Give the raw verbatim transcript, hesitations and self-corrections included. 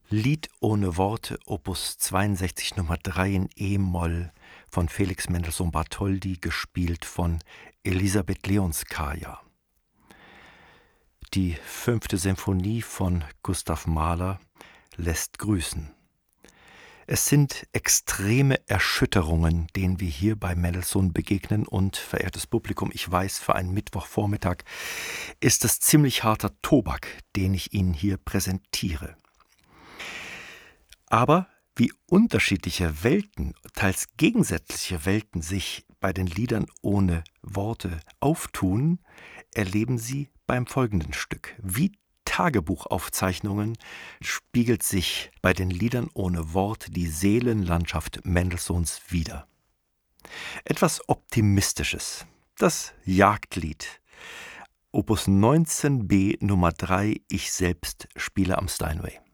Lied ohne Worte, Opus zweiundsechzig Nummer drei in e-Moll von Felix Mendelssohn Bartholdy, gespielt von Elisabeth Leonskaja. Die fünfte Sinfonie von Gustav Mahler lässt grüßen. Es sind extreme Erschütterungen, denen wir hier bei Mendelssohn begegnen, und, verehrtes Publikum, ich weiß, für einen Mittwochvormittag ist es ziemlich harter Tobak, den ich Ihnen hier präsentiere. Aber wie unterschiedliche Welten, teils gegensätzliche Welten sich bei den Liedern ohne Worte auftun, erleben Sie beim folgenden Stück. Wie Tagebuchaufzeichnungen spiegelt sich bei den Liedern ohne Wort die Seelenlandschaft Mendelssohns wider. Etwas Optimistisches, das Jagdlied, Opus neunzehn b Nummer drei, Ich selbst spiele am Steinway.